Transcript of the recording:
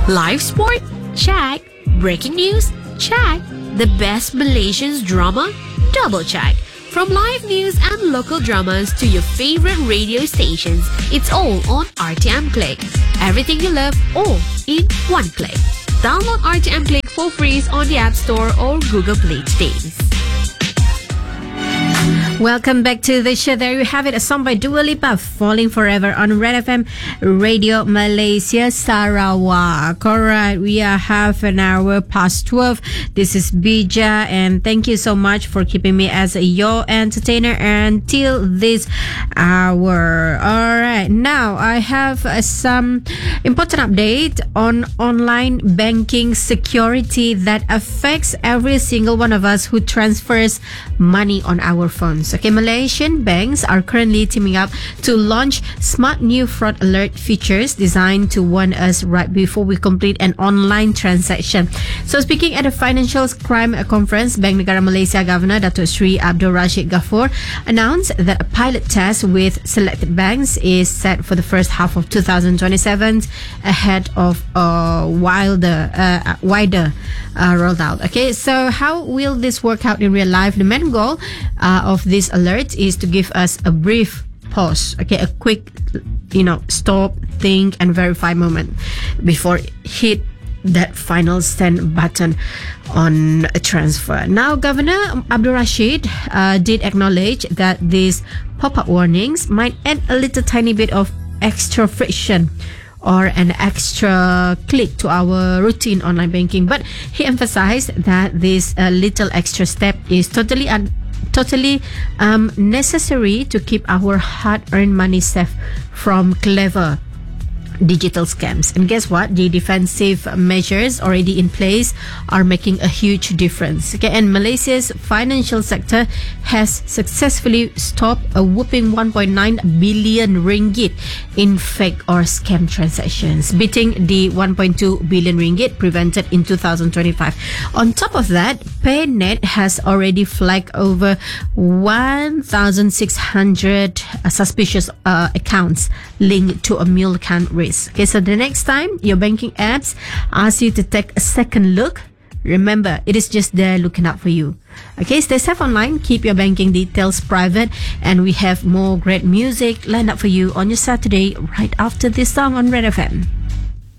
Live sport? Check. Breaking news? Check. The best Malaysian drama? Double check. From live news and local dramas to your favorite radio stations, it's all on RTM Click. Everything you love, all in one click. Download RTM Click for free on the App Store or Google Play today. Welcome back to the show. There you have it, a song by Dua Lipa, Falling Forever on Red FM Radio Malaysia Sarawak. Alright, we are half an hour past 12. This is Bija, and thank you so much for keeping me as your entertainer until this hour. Alright, now I have some important update on online banking security that affects every single one of us who transfers money on our phones. Okay, Malaysian banks are currently teaming up to launch smart new fraud alert features designed to warn us right before we complete an online transaction. So speaking at a financial crime conference, Bank Negara Malaysia Governor Datuk Sri Abdul Rashid Ghaffur announced that a pilot test with selected banks is set for the first half of 2027 ahead of a wider rollout. Okay, so how will this work out in real life? The main goal of this alert is to give us a brief pause, okay, a quick, stop, think and verify moment before hit that final send button on a transfer. Now, Governor Abdul Rashid did acknowledge that these pop-up warnings might add a little tiny bit of extra friction or an extra click to our routine online banking, but he emphasized that this little extra step is totally necessary to keep our hard-earned money safe from clever digital scams. And guess what? The defensive measures already in place are making a huge difference. Okay, and Malaysia's financial sector has successfully stopped a whopping 1.9 billion ringgit in fake or scam transactions, beating the 1.2 billion ringgit prevented in 2025. On top of that, PayNet has already flagged over 1,600 suspicious accounts linked to a meal can risk. Okay, so the next time your banking apps ask you to take a second look, remember, it is just there looking out for you. Okay, stay safe online, keep your banking details private, and we have more great music lined up for you on your Saturday right after this song on Red FM.